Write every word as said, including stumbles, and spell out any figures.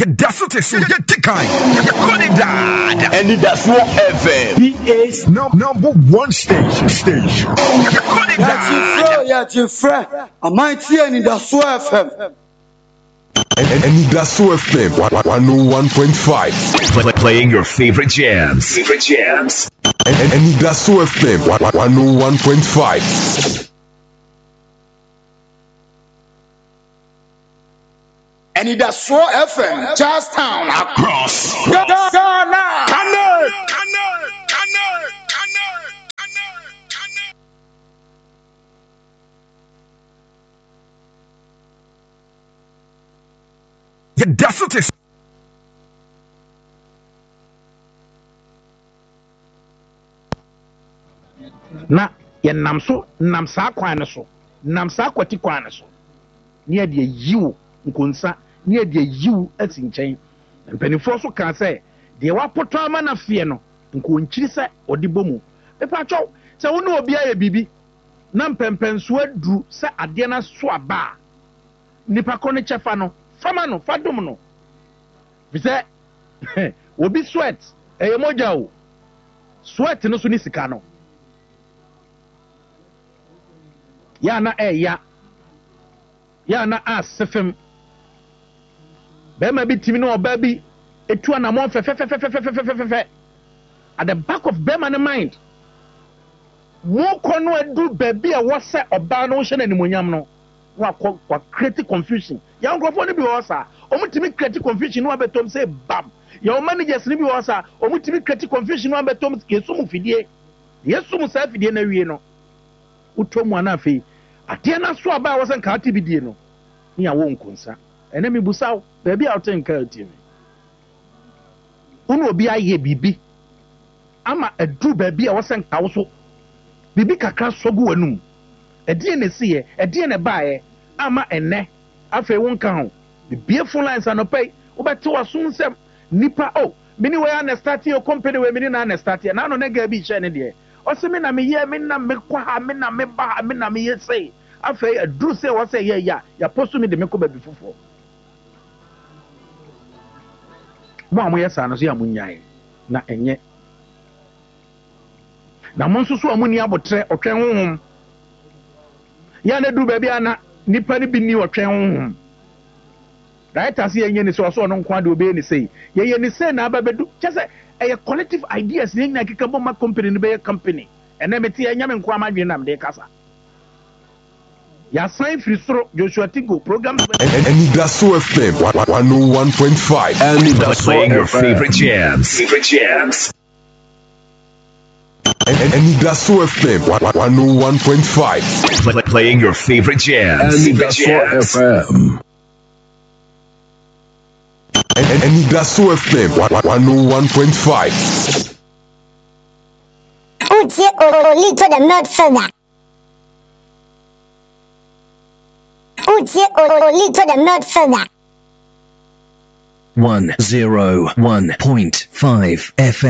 That's what it's your kind. Dad. And that's what F M. He is no, number one station. Station. Yeah, Jeffrey. I might see any that's what F M. And, and that's what F M. one oh one point five. Playing your favorite jams. Favorite jams. And, and, and that's what F M. one oh one point five. And it does so F M, Charlestown, across Ghana. Ghana. Ghana. That's what it's. Na yɛ nam so nam saa kwan no so nam saa kwati kwan no so ne yɛ de yiw nkonsa ne yɛ de yiw asi nkyɛn mpanimfoɔ so ka sɛ deɛ wapoto ama na fie no nkonkyiri sɛ ɔde bɔ mu mepatwɛw sɛ wo ne obi ayɛ biribi na mpɛmpɛnso aduru sɛ adeɛ no so aba a nipa kɔ no kyɛfa no fama no fa dom no fisɛ obi sweat ɛyɛ mogya o sweat no so ne sika no ya na ɛya ya na asefem bɛrima bi timi na ɔbaa bi etu anamɔ fɛfɛfɛfɛfɛfɛfɛfɛ at the back of bɛrima ne mind mo kɔ no adu baabi a wɔsɛ ɔbaa no hyɛ n'animonyam no wakɔ wa create confusion ya nkurɔfoɔ no bi wɔ sa ɔmo timi create confusion no abɛtɔm sɛ bam ya ɔmo managers no bi wɔ sa ɔmo timi create confusion no abɛtɔm yɛsum fidie yɛsum saa fidie na wie no wotɔ mu ana afei adeɛ na so aba a wɔsɛ nka ate bi die no ne a wɔn nkonsa ɛnɛ mi busaw baabi a ɔte nka atie mi wɔn obi ayɛ biribi ama aduru baabi a wɔsɛ nka wo so biribi kakra so gu w'anum ɛdeɛ na esi yɛ ɛdeɛ na baayɛ ama ɛnɛ afei wɔn ka ho bibie phone lines anɔpɛ yi wɔbɛte wɔso nsɛm nipa o mini wɔ yɛ na start yɛ company wɔ mini na na start yɛ n'ano ne ga bi hyɛ ne deɛ ɔsɛ mi na mi yɛ mi na mi kɔ ha mi na mi ba ha mi na mi yɛ sɛ afei aduru sɛ wɔsɛ yɛ yɛ a yɛpɔ so mi de mi kɔ baabi foforɔ mo a mo yɛ saa no so yɛ mo nyae na ɛnyɛ na mo nso so a mo ni abɔtrɛ ɔtwɛn honhom yɛ na duru baabi ana nipa no bi ni ɔtwɛn honhom daita se yɛnyɛ ne sɛ ɔsɛ ɔno nko ade obɛyɛ ne sɛ yɛyɛ ne sɛ na aba bɛdu kyɛ sɛ ɛyɛ collective ideas ne nyina keka bɔ ma company no bɛyɛ company ɛnɛ mete ɛnyɛ me nko ama dwene nam de kasa yɛasan firi soro Joshua Tigo program and that's so F M one oh one point five. And that's playing your favorite jams. Favorite jams. And, and that's so F M one oh one point five. Playing your favorite jams. And that's F M. And, and that's so F M one oh one point five. Uche Olito the not further. Uche Olito the not further. one oh one point five F M.